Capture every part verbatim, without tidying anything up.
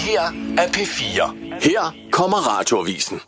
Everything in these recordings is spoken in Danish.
her er P fire. Her kommer Radioavisen.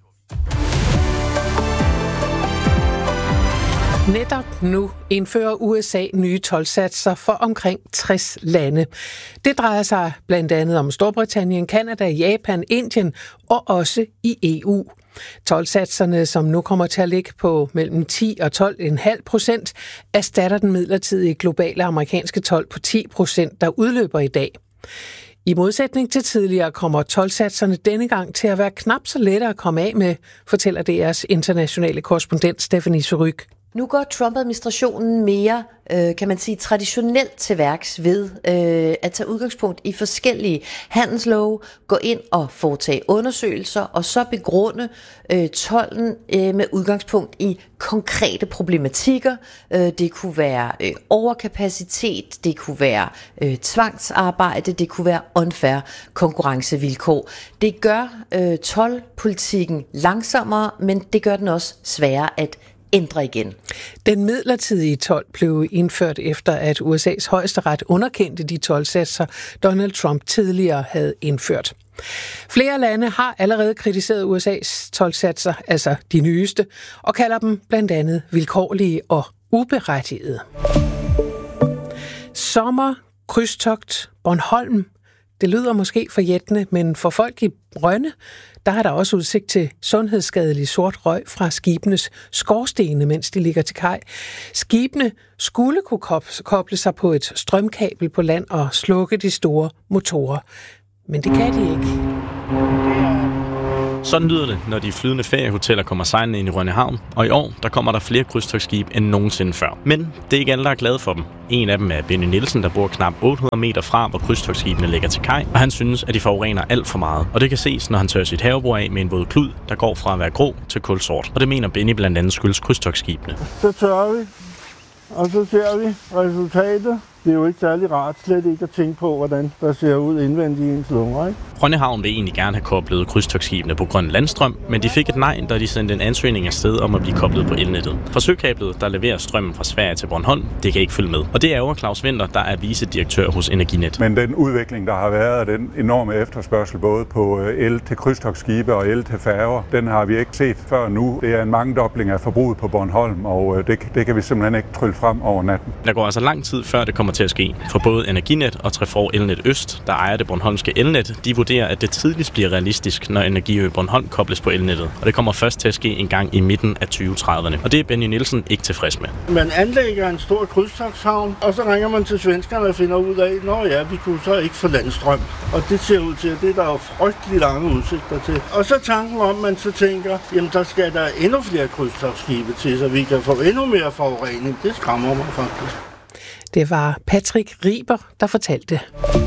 Netop nu indfører U S A nye toldsatser for omkring tres lande. Det drejer sig blandt andet om Storbritannien, Canada, Japan, Indien og også i E U. Toldsatserne, som nu kommer til at ligge på mellem ti og tolv komma fem procent, erstatter den midlertidige globale amerikanske told på ti procent, der udløber i dag. I modsætning til tidligere kommer toldsatserne denne gang til at være knap så lette at komme af med, fortæller D R's internationale korrespondent Stephanie Surrugue. Nu går Trump-administrationen mere, øh, kan man sige, traditionelt til værks ved øh, at tage udgangspunkt i forskellige handelslove, gå ind og foretage undersøgelser, og så begrunde øh, tolden øh, med udgangspunkt i konkrete problematikker. Øh, det kunne være øh, overkapacitet, det kunne være øh, tvangsarbejde, det kunne være unfair konkurrencevilkår. Det gør øh, toldpolitikken langsommere, men det gør den også sværere at ændre igen. Den midlertidige told blev indført efter, at U S A's højesteret underkendte de toldsatser, Donald Trump tidligere havde indført. Flere lande har allerede kritiseret U S A's toldsatser, altså de nyeste, og kalder dem blandt andet vilkårlige og uberettigede. Sommer, krydstogt, Bornholm. Det lyder måske forjættende, men for folk i Rønne, der er der også udsigt til sundhedsskadelig sort røg fra skibenes skorstene, mens de ligger til kaj. Skibene skulle kunne koble sig på et strømkabel på land og slukke de store motorer. Men det kan de ikke. Sådan lyder det, når de flydende feriehoteller kommer sejlende ind i Rønne Havn, og i år der kommer der flere krydstogtskib end nogensinde før. Men det er ikke alle, der er glade for dem. En af dem er Benny Nielsen, der bor knap otte hundrede meter fra, hvor krydstogtskibene ligger til kaj, og han synes, at de forurener alt for meget. Og det kan ses, når han tørrer sit havebord af med en våd klud, der går fra at være grå til kulsort. Og det mener Benny blandt andet skyldes krydstogtskibene. Så tørrer vi, og så ser vi resultatet. Det er jo ikke særlig rart slet ikke at tænke på, hvordan der ser ud indvendigt i ens lunger, ikke? Rønne Havn vil egentlig gerne have koblet krydstogtskibene på grøn landstrøm, men de fik et nej, da de sendte en ansøgning afsted om at blive koblet på elnettet. For søkablet, der leverer strømmen fra Sverige til Bornholm, det kan ikke følge med. Og det er jo Claus Winther, der er vicedirektør hos Energinet. Men den udvikling, der har været, den enorme efterspørgsel både på el til krydstogtskibe og el til færger, den har vi ikke set før nu. Det er en mangedobling af forbruget på Bornholm, og det, det kan vi simpelthen ikke trylle frem over natten. Der går altså lang tid før det kommer til at ske. For både Energinet og Trefor Elnet Øst, der ejer det bornholmske elnet, de vurderer, at det tidligst bliver realistisk, når Energiø Bornholm kobles på elnettet. Og det kommer først til at ske en gang i midten af tyve trediverne. Og det er Benny Nielsen ikke tilfreds med. Man anlægger en stor krydstogtshavn, og så ringer man til svenskerne og finder ud af, nå ja, vi kunne så ikke få landstrøm. Og det ser ud til, at det er der jo frygtelig lange udsigter til. Og så tanken om, man så tænker, jamen der skal der endnu flere krydstogtskibe til, så vi kan få endnu mere forurening. Det skræmmer mig faktisk. Det var Patrick Riber, der fortalte.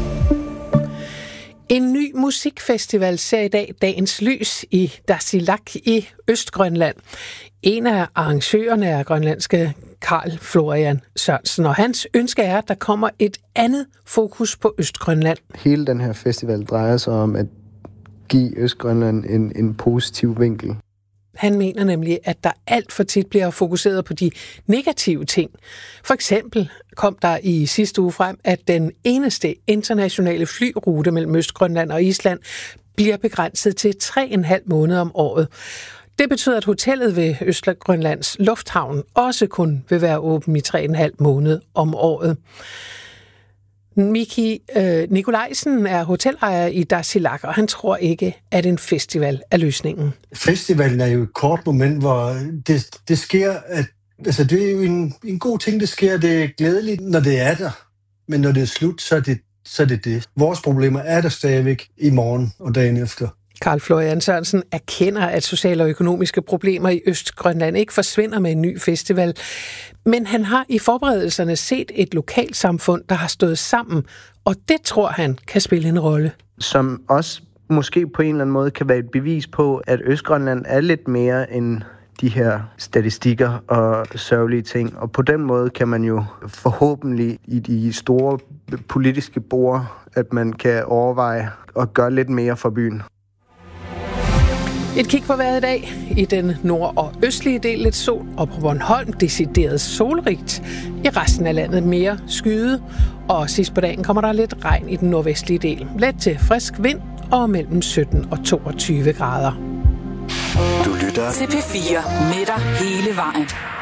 En ny musikfestival ser i dag dagens lys i Tasiilaq i Østgrønland. En af arrangørerne er grønlandske Karl Florian Sørensen, og hans ønske er, at der kommer et andet fokus på Østgrønland. Hele den her festival drejer sig om at give Østgrønland en, en positiv vinkel. Han mener nemlig, at der alt for tit bliver fokuseret på de negative ting. For eksempel kom der i sidste uge frem, at den eneste internationale flyrute mellem Østgrønland og Island bliver begrænset til tre og en halv måned om året. Det betyder, at hotellet ved Østgrønlands Lufthavn også kun vil være åben i tre og en halv måned om året. Miki øh, Nikolajsen er hotelejer i Tasiilaq, og han tror ikke, at en festival er løsningen. Festivalen er jo et kort moment, hvor det, det sker, at altså det er jo en, en god ting, det sker. Det er glædeligt, når det er der, men når det er slut, så er det så er det, det. Vores problemer er der stadigvæk i morgen og dagen efter. Karl Florian Sørensen erkender, at sociale og økonomiske problemer i Østgrønland ikke forsvinder med en ny festival. Men han har i forberedelserne set et lokalsamfund, der har stået sammen, og det tror han kan spille en rolle. Som også måske på en eller anden måde kan være et bevis på, at Østgrønland er lidt mere end de her statistikker og sørgelige ting. Og på den måde kan man jo forhåbentlig i de store politiske bord, at man kan overveje at gøre lidt mere for byen. Et kig på vejret i dag. I den nord- og østlige del lidt sol, og på Bornholm decideret solrigt. I resten af landet mere skyde, og sidst på dagen kommer der lidt regn i den nordvestlige del. Let til frisk vind og mellem sytten og toogtyve grader. Du lytter til P fire med dig hele vejen.